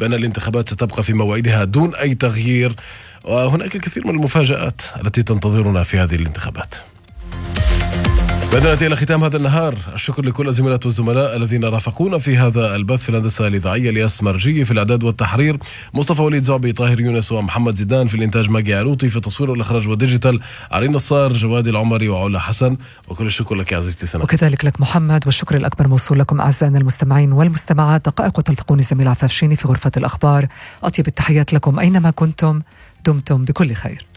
بأن الانتخابات ستبقى في موعدها دون أي تغيير، وهناك الكثير من المفاجآت التي تنتظرنا في هذه الانتخابات. بدنا نأتي إلى ختام هذا النهار. الشكر لكل الزميلات والزملاء الذين رافقونا في هذا البث، في الهندسة الإذاعية الياس مرجي، في الإعداد والتحرير مصطفى وليد زعبي، طاهر يونس ومحمد زيدان، في الإنتاج ماجي عروطي، في التصوير والإخراج والديجيتال عرين نصار، جوادي العمري وعلا حسن. وكل الشكر لك يا عزيزتي سنة. وكذلك لك محمد، والشكر الأكبر موصول لكم أعزائنا المستمعين والمستمعات. دقائق وتلتقوني زميل عفاف شيني في غرفة الأخبار. أطيب التحيات لكم أينما كنتم، دمتم بكل خير.